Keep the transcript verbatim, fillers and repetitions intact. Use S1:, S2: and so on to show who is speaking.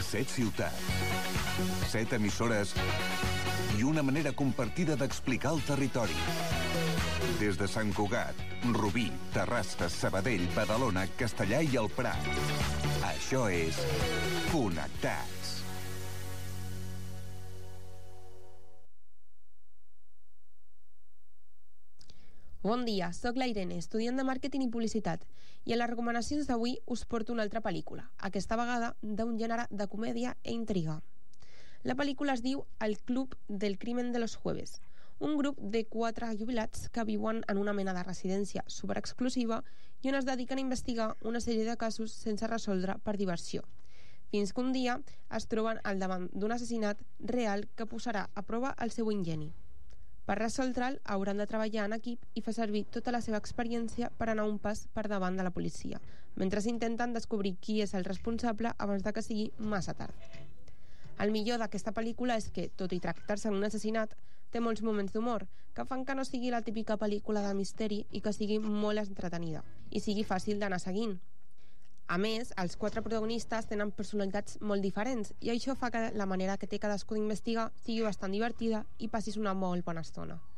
S1: Set ciutats, set emissores i una manera compartida d'explicar el territori. Des de Sant Cugat, Rubí, Terrassa, Sabadell, Badalona, Castellà i el Prat. Això és Connectats.
S2: Bon dia, sóc la Irene, estudiant de màrqueting i publicitat, i en les recomanacions d'avui us porto una altra pel·lícula, aquesta vegada d'un gènere de comèdia i intriga. La pel·lícula es diu El Club del Crimen de los Jueves, un grup de quatre jubilats que viuen en una mena de residència superexclusiva i on es dediquen a investigar una sèrie de casos sense resoldre per diversió, fins que un dia es troben al davant d'un assassinat real que posarà a prova el seu ingeni. Per resoldre'l hauran de treballar en equip i fer servir tota la seva experiència per anar un pas per davant de la policia, mentre intenten descobrir qui és el responsable abans de que sigui massa tard. El millor d'aquesta pel·lícula és que, tot i tractar-se d'un assassinat, té molts moments d'humor, que fan que no sigui la típica pel·lícula de misteri i que sigui molt entretenida, i sigui fàcil d'anar seguint. A més, els quatre protagonistes tenen personalitats molt diferents i això fa que la manera que té cadascú d'investigar sigui bastant divertida i passis una molt bona estona.